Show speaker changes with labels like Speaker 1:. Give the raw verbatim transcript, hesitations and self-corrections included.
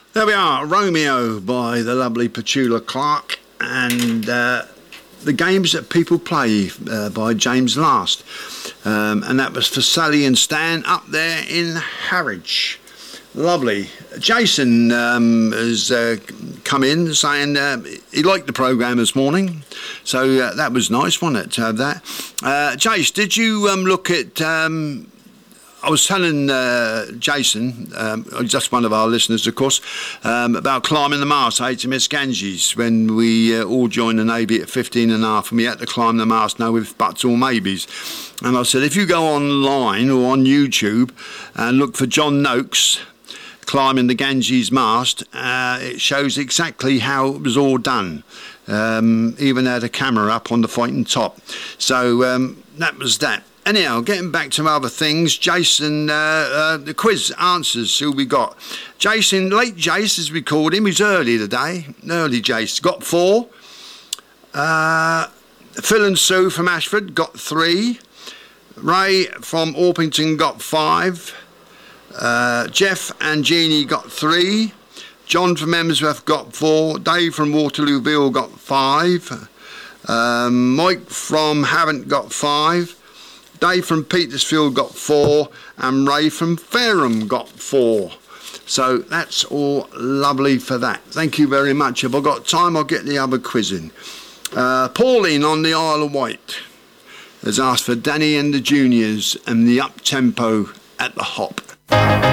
Speaker 1: There we are, Romeo by the lovely Petula Clark, and uh, The Games That People Play uh, by James Last. Um, and that was for Sally and Stan up there in Harwich. Lovely. Jason um, has uh, come in saying uh, he liked the programme this morning, so uh, that was nice, wasn't it, to have that. Uh, Jace, did you um, look at... Um, I was telling uh, Jason, um, just one of our listeners, of course, um, about climbing the mast at H M S Ganges when we uh, all joined the Navy at fifteen and a half, and we had to climb the mast, no with buts or maybes. And I said, if you go online or on YouTube and look for John Noakes climbing the Ganges mast, uh, it shows exactly how it was all done. Um, even had a camera up on the fighting top. So um, that was that. Anyhow, getting back to other things, Jason, uh, uh, the quiz answers, who we got. Jason, late Jace, as we called him, he's early today. Early Jace, got four. Uh, Phil and Sue from Ashford got three. Ray from Orpington got five. Uh, Jeff and Jeannie got three. John from Emsworth got four. Dave from Waterlooville got five. Um, Mike from Havant got five. Dave from Petersfield got four, and Ray from Fareham got four. So that's all lovely for that. Thank you very much. If I've got time, I'll get the other quiz in. Uh, Pauline on the Isle of Wight has asked for Danny and the Juniors and the up-tempo at the hop.